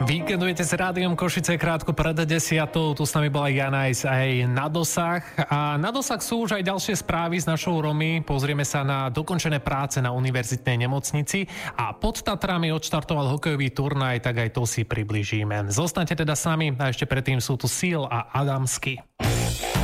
Víkendujete s Rádiom Košice krátko pred 10:00. Tu s nami bola Janajs aj na dosah. A na dosah sú už aj ďalšie správy z našou Romy. Pozrieme sa na dokončené práce na univerzitnej nemocnici a pod Tatrami odštartoval hokejový turnaj, tak aj to si približíme. Zostaňte teda s nami a ešte predtým sú tu Seal a Adamsky.